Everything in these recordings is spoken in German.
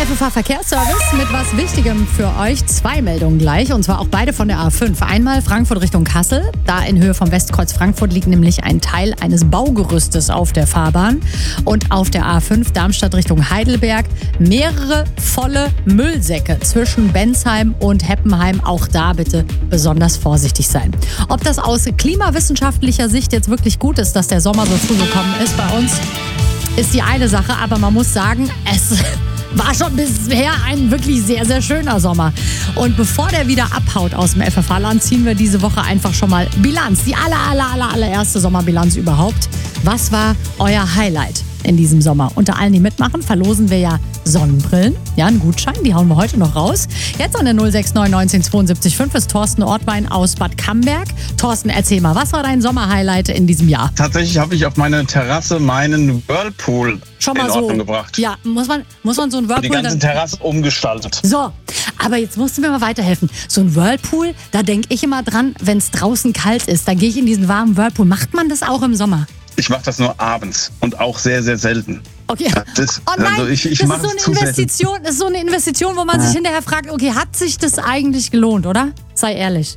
FFH Verkehrsservice mit was Wichtigem für euch. 2 Meldungen gleich, und zwar auch beide von der A5. Einmal Frankfurt Richtung Kassel. Da in Höhe vom Westkreuz Frankfurt liegt nämlich ein Teil eines Baugerüstes auf der Fahrbahn. Und auf der A5 Darmstadt Richtung Heidelberg mehrere volle Müllsäcke zwischen Bensheim und Heppenheim. Auch da bitte besonders vorsichtig sein. Ob das aus klimawissenschaftlicher Sicht jetzt wirklich gut ist, dass der Sommer so früh gekommen ist bei uns, ist die eine Sache. Aber man muss sagen, es war schon bisher ein wirklich sehr, sehr schöner Sommer. Und bevor der wieder abhaut aus dem FFH-Land, ziehen wir diese Woche einfach schon mal Bilanz. Die allererste Sommerbilanz überhaupt. Was war euer Highlight in diesem Sommer? Unter allen, die mitmachen, verlosen wir ja Sonnenbrillen. Ja, einen Gutschein, die hauen wir heute noch raus. Jetzt an der 069 1972 5 ist Thorsten Ortwein aus Bad Camberg. Thorsten, erzähl mal, was war dein Sommerhighlight in diesem Jahr? Tatsächlich habe ich auf meiner Terrasse meinen Whirlpool schon mal in Ordnung gebracht. Ja, muss man so einen Whirlpool... Die ganze Terrasse umgestaltet. So, aber jetzt musst du mir mal weiterhelfen. So ein Whirlpool, da denke ich immer dran, wenn es draußen kalt ist, dann gehe ich in diesen warmen Whirlpool. Macht man das auch im Sommer? Ich mache das nur abends und auch sehr, sehr selten. Okay. Oh nein, also ich das ist mache so eine Investition. Das ist so eine Investition, wo man sich hinterher fragt, okay, hat sich das eigentlich gelohnt, oder? Sei ehrlich.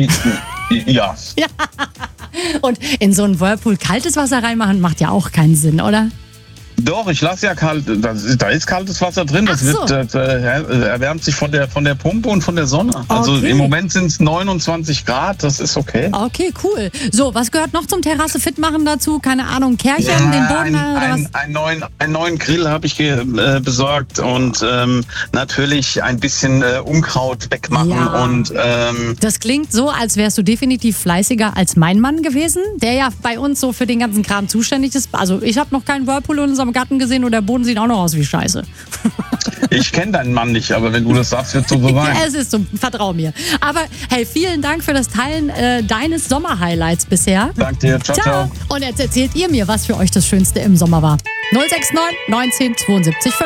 Ja. Und in so einen Whirlpool kaltes Wasser reinmachen, macht ja auch keinen Sinn, oder? Doch, ich lasse ja kalt, da ist kaltes Wasser drin, das erwärmt sich von der Pumpe und von der Sonne. Also Okay. im Moment sind es 29 Grad, das ist okay. Okay, cool. So, was gehört noch zum Terrasse fit machen dazu? Keine Ahnung, Kärchen, den Boden oder was? Einen neuen Grill habe ich besorgt und natürlich ein bisschen Unkraut wegmachen. Ja. Und Das klingt so, als wärst du definitiv fleißiger als mein Mann gewesen, der ja bei uns so für den ganzen Kram zuständig ist. Also ich habe noch keinen Whirlpool in unserem Garten gesehen und der Boden sieht auch noch aus wie Scheiße. ich kenne deinen Mann nicht, aber wenn du das sagst, wird so sein. Es ist so, vertrau mir. Aber hey, vielen Dank für das Teilen deines Sommerhighlights bisher. Danke dir, ciao. Und jetzt erzählt ihr mir, was für euch das Schönste im Sommer war. 069 19 72 5.